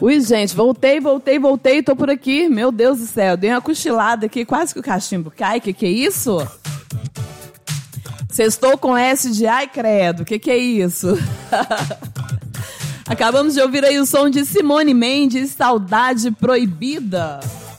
Ui, gente, voltei, tô por aqui. Meu Deus do céu, dei uma cochilada aqui, quase que o cachimbo cai. Que é isso? Sextou com S de ai credo, que é isso? Acabamos de ouvir aí o som de Simone Mendes, Saudade Proibida.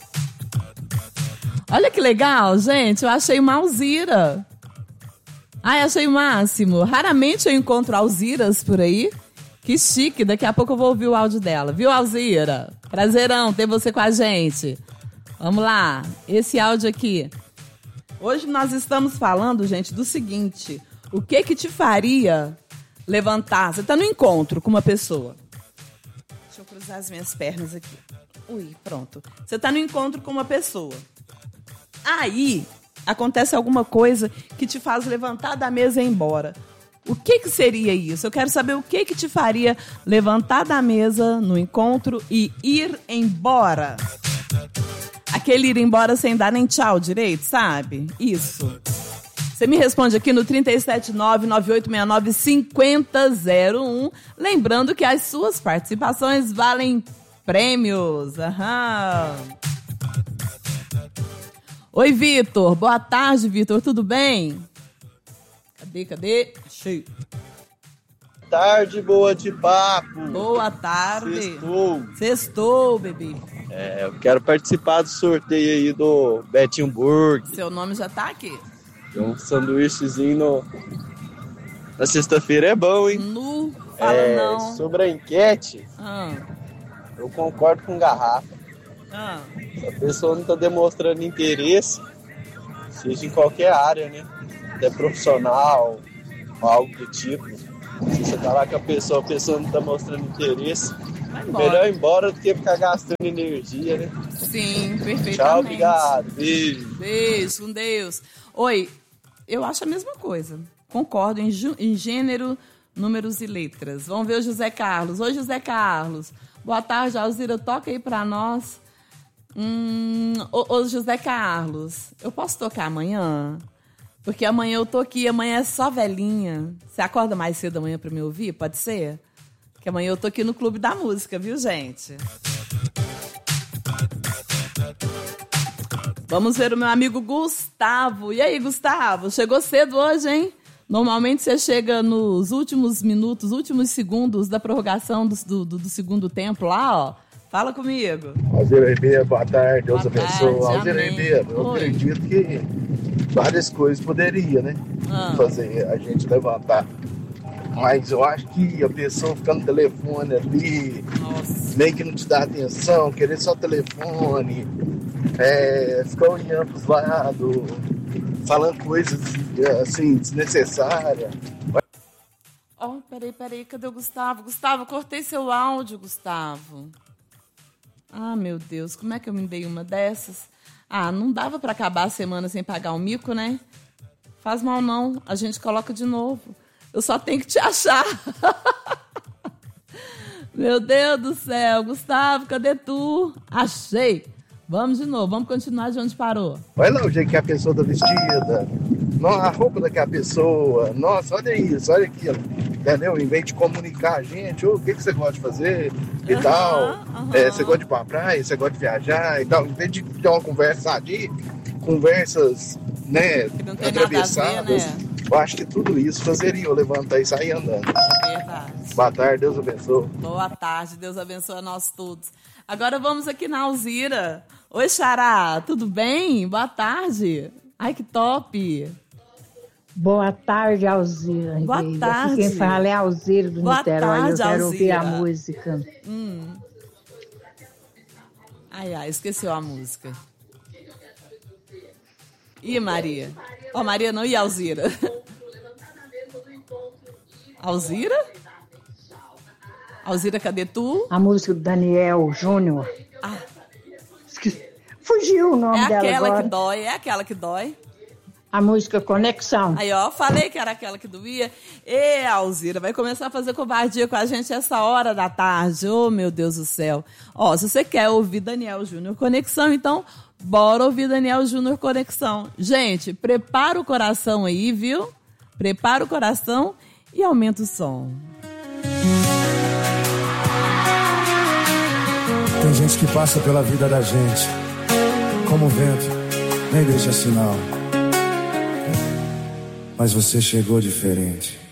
Olha que legal, gente, eu achei uma Alzira. Ai, achei o máximo. Raramente eu encontro Alziras por aí. Que chique, daqui a pouco eu vou ouvir o áudio dela. Viu, Alzira? Prazerão ter você com a gente. Vamos lá, esse áudio aqui. Hoje nós estamos falando, gente, do seguinte. O que te faria levantar? Você está no encontro com uma pessoa. Deixa eu cruzar as minhas pernas aqui. Ui, pronto. Você está no encontro com uma pessoa. Aí acontece alguma coisa que te faz levantar da mesa e ir embora. O que seria isso? Eu quero saber o que te faria levantar da mesa no encontro e ir embora. Aquele ir embora sem dar nem tchau direito, sabe? Isso. Você me responde aqui no 379-9869-5001. Lembrando que as suas participações valem prêmios. Aham. Oi, Vitor. Boa tarde, Vitor. Tudo bem? Cadê? Cheio. Tarde, boa de papo. Boa tarde. Sextou, bebê. Eu quero participar do sorteio aí do Betinho Burger. Seu nome já tá aqui. Um sanduíchezinho na sexta-feira é bom, hein? Fala não. Sobre a enquete, eu concordo com garrafa. Se a pessoa não tá demonstrando interesse, seja em qualquer área, né? Até profissional, ou algo do tipo. Se você tá lá com a pessoa não tá mostrando interesse, melhor ir embora do que ficar gastando energia, né? Sim, perfeitamente. Tchau, obrigado. Beijo. Beijo, com Deus. Oi, eu acho a mesma coisa. Concordo em gênero, números e letras. Vamos ver o José Carlos. Oi, José Carlos. Boa tarde, Alzira. Toca aí pra nós. Ô, José Carlos, eu posso tocar amanhã? Porque amanhã eu tô aqui, amanhã é só velhinha. Você acorda mais cedo amanhã pra me ouvir? Pode ser? Porque amanhã eu tô aqui no Clube da Música, viu, gente? Vamos ver o meu amigo Gustavo. E aí, Gustavo? Chegou cedo hoje, hein? Normalmente você chega nos últimos minutos, últimos segundos da prorrogação do segundo tempo lá, ó. Fala comigo. Alzira Ribeiro, boa tarde, Deus abençoe. Tarde, Alzira Ribeiro, eu acredito que várias coisas poderia, né? Fazer a gente levantar. Mas eu acho que a pessoa ficar no telefone ali, meio que não te dá atenção, querer só telefone, ficar olhando pros lados, falando coisas assim, desnecessárias. Peraí, cadê o Gustavo? Gustavo, cortei seu áudio, Gustavo. Ah, meu Deus, como é que eu me dei uma dessas? Não dava pra acabar a semana sem pagar o mico, né? Faz mal não, a gente coloca de novo. Eu só tenho que te achar. Meu Deus do céu, Gustavo, cadê tu? Achei. Vamos de novo, vamos continuar de onde parou. Olha lá o jeito que a pessoa tá vestida, a roupa daquela pessoa, nossa, olha isso, olha aquilo. Entendeu? Em vez de comunicar a gente, o que você gosta de fazer e tal. Você gosta de ir pra praia, você gosta de viajar e tal. Em vez de ter uma conversa sadia, conversas, né, atravessadas, né? Eu acho que tudo isso fazeria eu levantar e sair andando. Verdade. Boa tarde, Deus abençoe. Boa tarde, Deus abençoe a nós todos. Agora vamos aqui na Alzira. Oi, Xará, tudo bem? Boa tarde. Ai, que top. Boa tarde, Alzira. Boa tarde. Quem fala é Alzira do Niterói. Eu quero ouvir a música. Ai, esqueceu a música. E Maria? Maria não, e Alzira? Alzira? Alzira, cadê tu? A música do Daniel Júnior. Fugiu o nome dela agora. É aquela que dói. A música Conexão. Aí, ó, falei que era aquela que doía. E a Alzira vai começar a fazer covardia com a gente essa hora da tarde. Oh, meu Deus do céu. Ó, se você quer ouvir Daniel Júnior Conexão, então bora ouvir Daniel Júnior Conexão. Gente, prepara o coração aí, viu? Prepara o coração e aumenta o som. Tem gente que passa pela vida da gente como o vento, nem deixa sinal. Mas você chegou diferente.